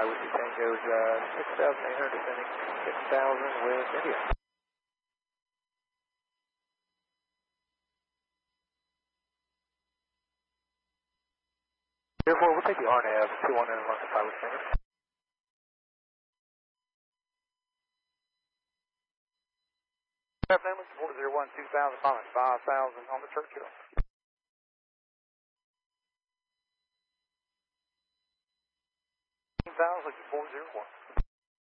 Whiskey Tango's 6,800 descending 6,000 with India. Therefore, we'll take the RNAV 219 London 5 Whiskey Tango. Family 401 2000, following 5,000 on the Churchill. 401.